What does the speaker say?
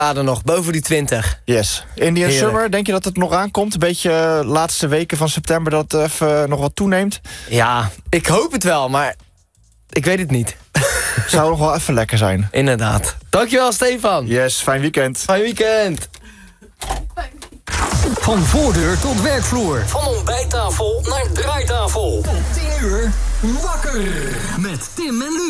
graden nog, boven die 20. Yes. Indian Heerlijk. Summer, denk je dat het nog aankomt? Een beetje laatste weken van september dat het even nog wat toeneemt? Ja, ik hoop het wel, maar ik weet het niet. Zou nog wel even lekker zijn. Inderdaad. Dankjewel, Stefan. Yes, fijn weekend. Fijn weekend. Van voordeur tot werkvloer. Van ontbijttafel naar draaitafel. Tot 10 uur wakker. Met Tim en Luc.